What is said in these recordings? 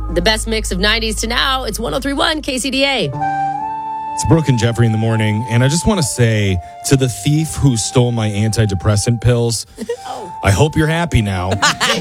The best mix of 90s to now. It's 103.1 KCDA. It's Brooke and Jeffrey in the morning, and I just want to say to the thief who stole my antidepressant pills, I hope you're happy now.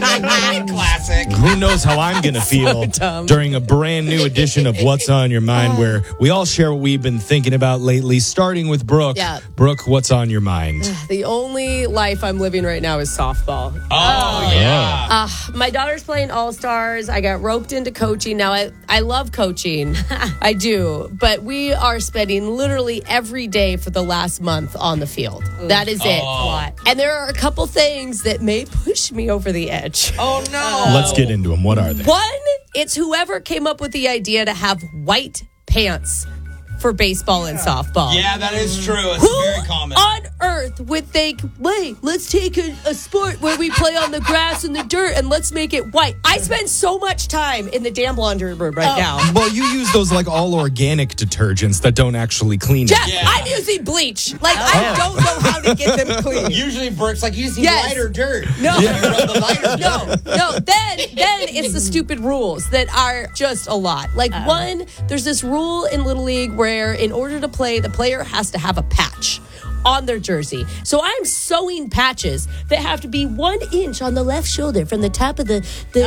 Classic. Who knows how I'm going to feel during a brand new edition of What's on Your Mind, where we all share what we've been thinking about lately, starting with Brooke. Yeah. Brooke, what's on your mind? The only life I'm living right now is softball. Oh, yeah. My daughter's playing All-Stars. I got roped into coaching. Now, I love coaching. I do. But we are spending literally every day for the last month on the field. That is it. And there are a couple things that may push me over the edge. Oh, no. Let's get into them. What are they? One, it's whoever came up with the idea to have white pants for baseball and softball. Yeah, that is true. It's Who very common. on earth would think, wait, let's take a sport where we play on the grass and the dirt and let's make it white? I spend so much time in the damn laundry room right now. Well, you use those like all organic detergents that don't actually clean it. Jeff, Yeah. I'm using bleach. Like, I don't know how to get them clean. Usually Brooke's like, you just need Yes. lighter dirt. No. You rub the lighter dirt. No. Then it's the stupid rules that are just a lot. Like, one, there's this rule in Little League where in order to play, the player has to have a patch on their jersey. So I'm sewing patches that have to be 1 inch on the left shoulder from the top of the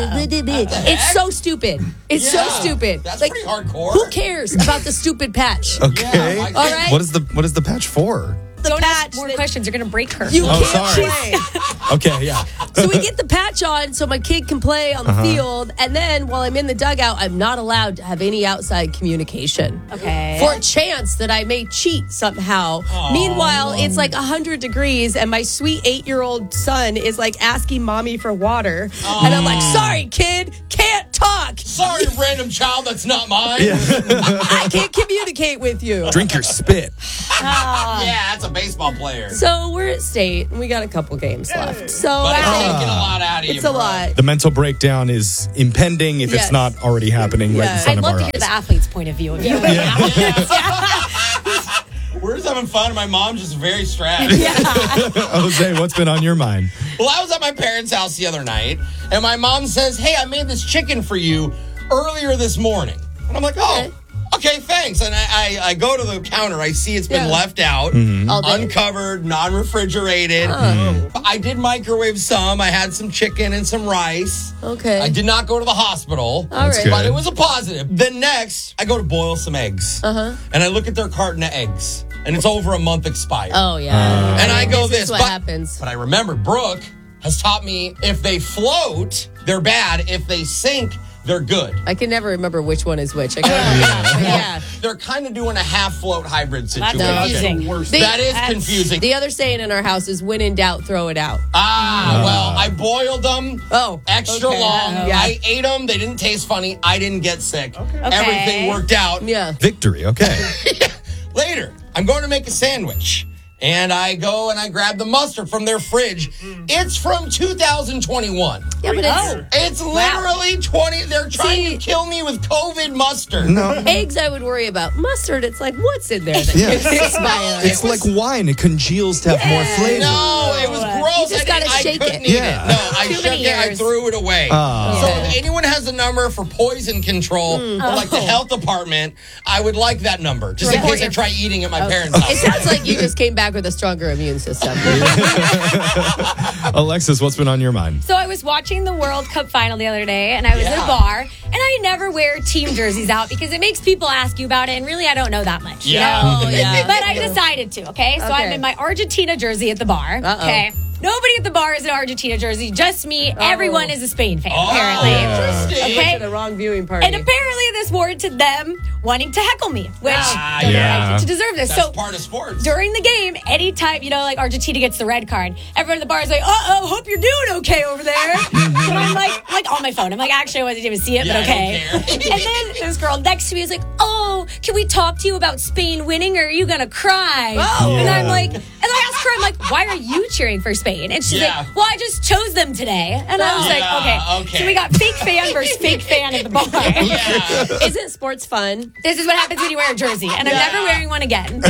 it's so stupid. It's so Yeah. stupid. That's like, pretty hardcore. Who cares about the stupid patch? Okay. Yeah, All right. What is the patch for? Don't patch ask more that- questions. You're going to break her. You Oh, can't sorry. play. Okay, yeah. So we get the patch on so my kid can play on the field. And then while I'm in the dugout, I'm not allowed to have any outside communication. Okay. For a chance that I may cheat somehow. Meanwhile, it's like 100 degrees and my sweet 8-year-old son is like asking mommy for water. And I'm like, sorry, kid, can't talk. Sorry, random child, that's not mine. I can't communicate with you. Drink your spit. Yeah, that's a baseball player. So we're at state and we got a couple games left. So But it's taking a lot out of you. it's a Brooke. lot. The mental breakdown is impending if Yes. it's not already happening right in Yes. front I'd of love our to hear eyes. the athlete's point of view. If you We're just having fun, and my mom's just very stressed. Jose, what's been on your mind? Well, I was at my parents' house the other night, and my mom says, hey, I made this chicken for you earlier this morning. And I'm like, oh, okay, thanks. And I go to the counter. I see it's been left out, All day. uncovered, non-refrigerated. I did microwave some. I had some chicken and some rice. Okay. I did not go to the hospital. All right. good. But it was a positive. Then next, I go to boil some eggs. And I look at their carton of eggs. And it's over a month expired. Oh, yeah. And I go This is this. what but, happens. But I remember Brooke has taught me if they float, they're bad. If they sink, they're good. I can never remember which one is which. I gotta yeah. They're kind of doing a half float hybrid situation. confusing. That is confusing. The other saying in our house is when in doubt, throw it out. Well, I boiled them extra okay. long. Yeah. I ate them. They didn't taste funny. I didn't get sick. Everything worked out. Yeah. Victory, okay. Later, I'm going to make a sandwich. And I go and I grab the mustard from their fridge. It's from 2021. Yeah, but It's literally 20. They're trying to kill me with COVID mustard. eggs I would worry about. Mustard, it's like, what's in there that Yeah. could expire? It's like wine. It congeals to have more flavor. No, it was gross. You just gotta I shake couldn't it. eat Yeah. it. No, I Too shook many it. I years. threw it away. Oh. So if anyone has a number for poison control or like the health department, I would like that number just in case I try eating at my parents' It house. sounds like you just came back with a stronger immune system. Alexis, what's been on your mind? So I was watching the World Cup final the other day, and I was at a bar, and I never wear team jerseys out because it makes people ask you about it, and really I don't know that much. Yeah. You know? Oh, yeah. But I decided to, okay? So I'm in my Argentina jersey at the bar, okay? Nobody at the bar is an Argentina jersey, just me. Everyone is a Spain fan, apparently. Interesting. Okay? To the wrong viewing party. And apparently this warranted them wanting to heckle me, which they're yeah. right to deserve this. That's So part of sports. during the game, anytime, like Argentina gets the red card, everyone at the bar is like, uh-oh, hope you're doing okay over there. But I'm like on my phone. I'm like, actually, I wasn't even see it, Yeah, but okay. I don't care. And then this girl next to me is like, oh, can we talk to you about Spain winning or are you going to cry? Oh. And I'm like, and I asked asked her, I'm like, why are you cheering for Spain? And she's like, well, I just chose them today. And I was like, okay. So we got fake fan versus fake fan at the bar. Isn't sports fun? This is what happens when you wear a jersey. And I'm never wearing one again.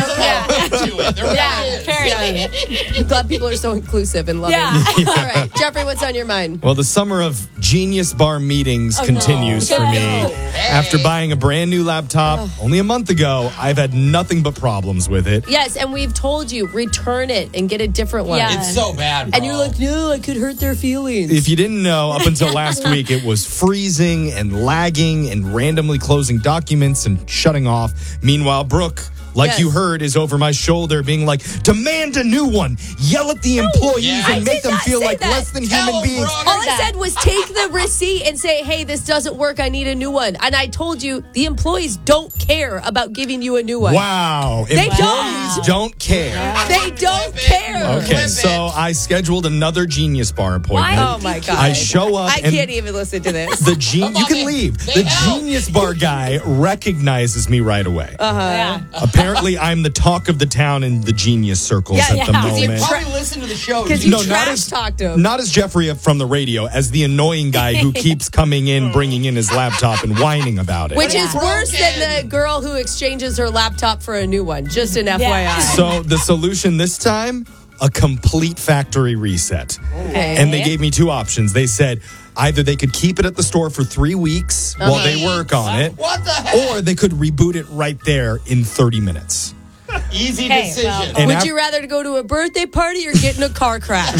Apparently. I'm glad people are so inclusive and loving. Yeah. All right, Jeffrey, what's on your mind? Well, the summer of Genius Bar meetings continues for me. After buying a brand new laptop only a month ago, I've had nothing but problems with it. Yes, and we've told you, return it and get a different one. Yeah. It's so bad, bro. And you're like, no, I could hurt their feelings. If you didn't know, up until last week, it was freezing and lagging and randomly closing documents and shutting off. Meanwhile, Brooke, like you heard, is over my shoulder being like, demand a new one. Yell at the employees and make them feel like less than human beings. All I said was take the receipt and say, hey, this doesn't work. I need a new one. And I told you the employees don't care about giving you a new one. Wow. They Employees don't care. They don't care. Okay, so I scheduled another Genius Bar appointment. Oh, my God. I show up. I can't even listen to this. You can leave. The Genius Bar guy recognizes me right away. Apparently, I'm the talk of the town in the Genius circles at the moment. You probably listen to the show. Because you trash talked him. Not as Jeffrey from the radio, as the annoying guy who keeps coming in, bringing in his laptop and whining about it. Which is worse than the girl who exchanges her laptop for a new one. Just an FYI. So the solution this time, a complete factory reset. Okay. And they gave me two options. They said either they could keep it at the store for 3 weeks while they work on it, What the heck? or they could reboot it right there in 30 minutes. Easy decision. And Would you rather go to a birthday party or get in a car crash?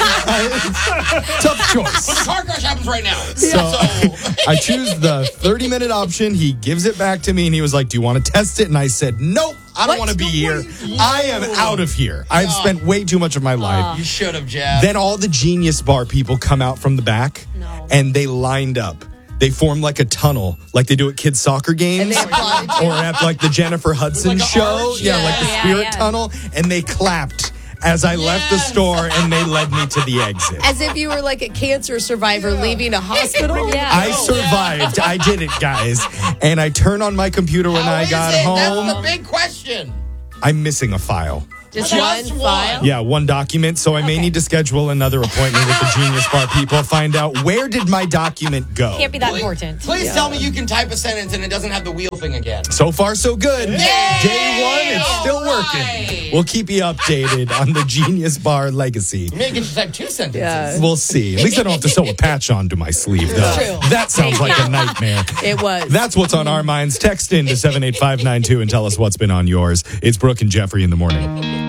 Tough choice. The car crash happens right now. So I choose the 30-minute option. He gives it back to me, and he was like, do you want to test it? And I said, nope, I don't want to be here. I am out of here. I've spent way too much of my life. You should have, Jeff. Then all the Genius Bar people come out from the back, and they lined up. They formed like a tunnel, like they do at kids' soccer games, or at like the Jennifer Hudson Like a show. arch? Yeah, like the Spirit Tunnel. And they clapped as I left the store, and they led me to the exit. As if you were like a cancer survivor leaving a hospital. I survived. I did it, guys. And I turned on my computer when I got home. That's the big question. I'm missing a file. Just one file? Yeah, one document. So I may need to schedule another appointment with the Genius Bar people. Find out where did my document go. Can't be that important. Please tell me you can type a sentence and it doesn't have the wheel thing again. So far, so good. Yay! Day one, it's still All working. right. We'll keep you updated on the Genius Bar legacy. Maybe you can just type 2 sentences. Yeah. We'll see. At least I don't have to sew a patch onto my sleeve, though. True. That sounds like a nightmare. It was. That's what's on our minds. Text in to 78592 and tell us what's been on yours. It's Brooke and Jeffrey in the morning.